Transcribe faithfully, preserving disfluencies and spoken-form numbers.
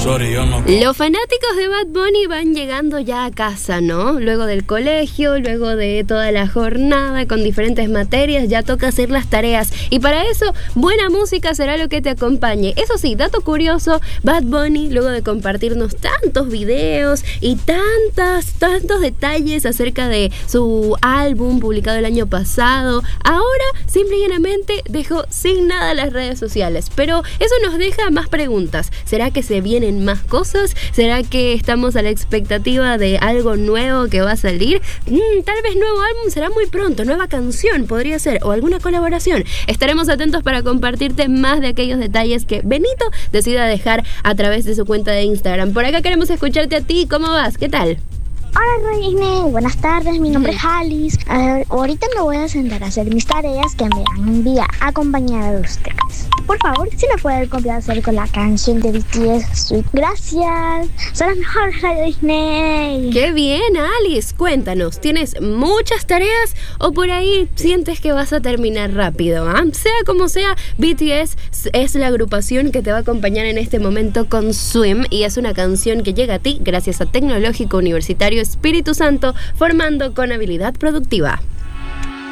Sorry, yo no... Los fanáticos de Bad Bunny van llegando ya a casa, ¿no? Luego del colegio, luego de toda la jornada con diferentes materias, ya toca hacer las tareas. Y para eso, buena música será lo que te acompañe. Eso sí, dato curioso, Bad Bunny, luego de compartirnos tantos videos y tantas, tantos detalles acerca de su álbum publicado el año pasado, ahora simple y llanamente dejó sin nada las redes sociales. Pero eso nos deja más preguntas. ¿Será que se vienen más cosas? ¿Será que estamos a la expectativa de algo nuevo que va a salir? Mm, tal vez nuevo álbum será muy pronto, nueva canción podría ser, o alguna colaboración. Estaremos atentos para compartirte más de aquellos detalles que Benito decida dejar a través de su cuenta de Instagram. Por acá queremos escucharte a ti. ¿Cómo vas? ¿Qué tal? Hola Reine, buenas tardes, mi nombre es Alice. Uh, ahorita me voy a sentar a hacer mis tareas que me han enviado acompañada de ustedes. Por favor, si me pueden complacer con la canción de B T S, Sweet. Gracias, son las mejores Radio Disney. ¡Qué bien, Alice! Cuéntanos, ¿tienes muchas tareas o por ahí sientes que vas a terminar rápido? ¿eh? Sea como sea, B T S es la agrupación que te va a acompañar en este momento con Swim y es una canción que llega a ti gracias a Tecnológico Universitario Espíritu Santo, formando con habilidad productiva.